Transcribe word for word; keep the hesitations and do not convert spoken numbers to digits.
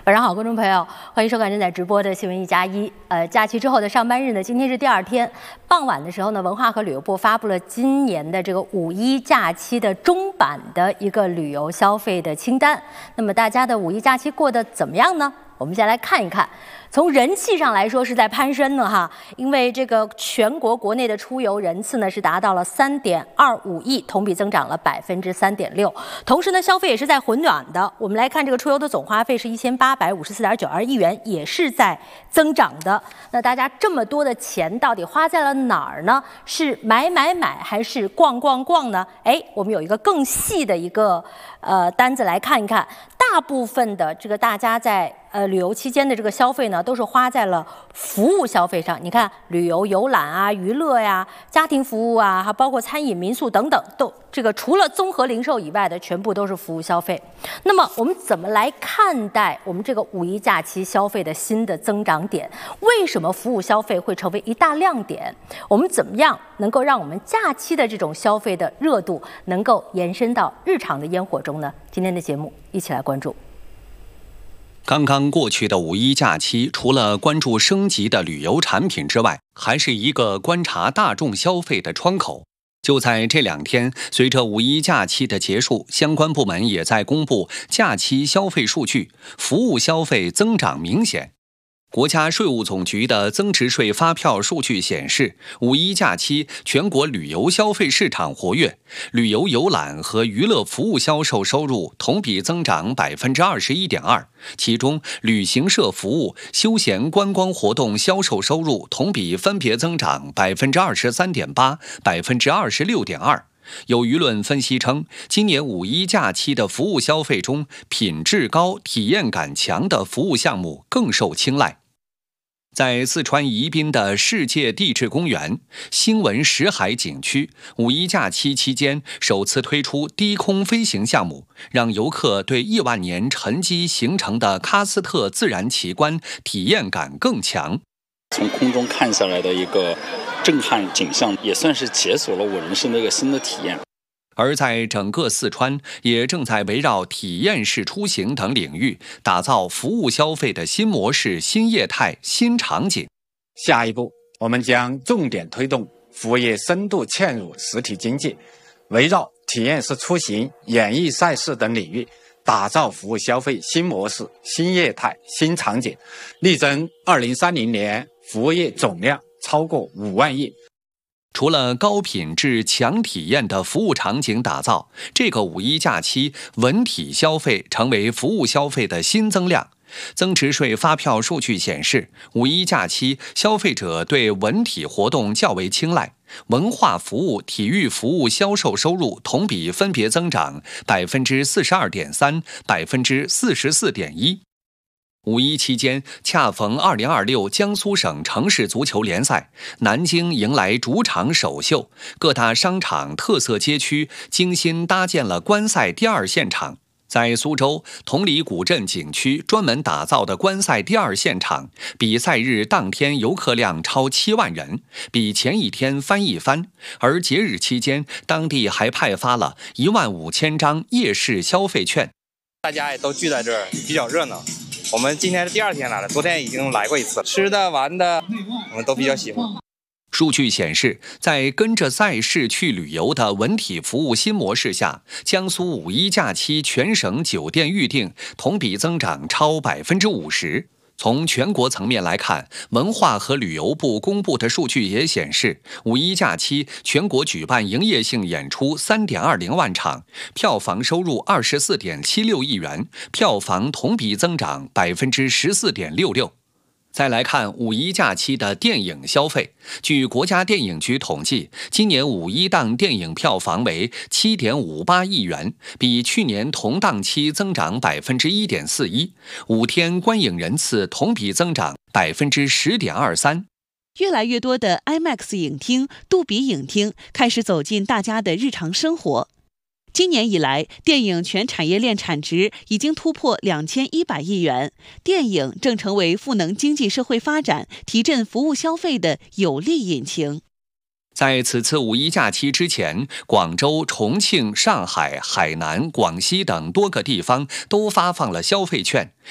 晚上好，观众朋友，欢迎收看正在直播的新闻一加一。呃，假期之后的上班日呢，今天是第二天。傍晚的时候呢，文化和旅游部发布了今年的这个五一假期的中版的一个旅游消费的清单。那么大家的五一假期过得怎么样呢？我们先来看一看。从人气上来说是在攀升呢哈，因为这个全国国内的出游人次呢是达到了三点二五亿，同比增长了百分之三点六。同时呢，消费也是在回暖的。我们来看这个出游的总花费是一千八百五十四点九二亿元，也是在增长的。那大家这么多的钱到底花在了哪儿呢？是买买买还是逛逛逛呢？哎，我们有一个更细的一个呃单子来看一看。大部分的这个大家在呃旅游期间的这个消费呢，都是花在了服务消费上。你看，旅游游览啊、娱乐呀、家庭服务啊，还包括餐饮、民宿等等，都这个除了综合零售以外的，全部都是服务消费。那么我们怎么来看待我们这个五一假期消费的新的增长点？为什么服务消费会成为一大亮点？我们怎么样能够让我们假期的这种消费的热度能够延伸到日常的烟火中呢？今天的节目一起来关注。 刚刚过去的五一假期，除了关注升级的旅游产品之外，还是一个观察大众消费的窗口。就在这两天，随着五一假期的结束，相关部门也在公布假期消费数据，服务消费增长明显。国家税务总局的增值税发票数据显示，五一假期全国旅游消费市场活跃，旅游游览和娱乐服务销售收入同比增长百分之二十一点二，其中旅行社服务、休闲观光活动销售收入同比分别增长百分之二十三点八、百分之二十六点二。有舆论分析称，今年五一假期的服务消费中，品质高、体验感强的服务项目更受青睐。在四川宜宾的世界地质公园新闻石海景区，五一假期期间首次推出低空飞行项目，让游客对亿万年沉积形成的喀斯特自然奇观体验感更强。 从空中看下来的一个震撼景象，也算是解锁了我人生的一个新的体验。 而在整个四川，也正在围绕体验式出行等领域，打造服务消费的新模式、新业态、新场景。 下一步，我们将重点推动服务业深度嵌入实体经济，围绕体验式出行、演艺赛事等领域，打造服务消费新模式、新业态、新场景，力争二零三零年服务业总量超过五万亿。 除了高品质强体验的服务场景打造，这个五一假期文体消费成为服务消费的新增量。增值税发票数据显示，五一假期消费者对文体活动较为青睐，文化服务、体育服务销售收入同比分别增长百分之四十二点三、百分之四十四点一。五一期间，恰逢二零二六江苏省城市足球联赛，南京迎来主场首秀，各大商场、特色街区精心搭建了观赛第二现场。在苏州同里古镇景区专门打造的观赛第二现场，比赛日当天游客量超七万人，比前一天翻一番。而节日期间，当地还派发了一万五千张夜市消费券。 大家也都聚在这儿，比较热闹。我们今天是第二天来了，昨天已经来过一次，吃的玩的我们都比较喜欢。 数据显示，在跟着赛事去旅游的文体服务新模式下，江苏五一假期全省酒店预订同比增长超百分之五十。从全国层面来看，文化和旅游部公布的数据也显示，五一假期全国举办营业性演出 三点二零万场，票房收入 二十四点七六亿元，票房同比增长百分之十四点六六。再来看五一假期的电影消费，据国家电影局统计，今年五一档电影票房为 七点五八亿元，比去年同档期增长百分之一点四一，五天观影人次同比增长百分之十点二三。 越来越多的 IMAX 影厅、杜比影厅开始走进大家的日常生活。今年以来，电影全产业链产值已经突破两千一百亿元，电影正成为赋能经济社会发展、提振服务消费的有力引擎。 在此次五一假期之前，广州、重庆、上海、海南、广西等多个地方都发放了消费券，